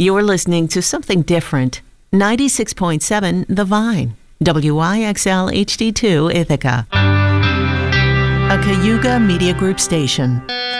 You're listening to something different. 96.7 The Vine, WIXL HD2 Ithaca. A Cayuga Media Group station.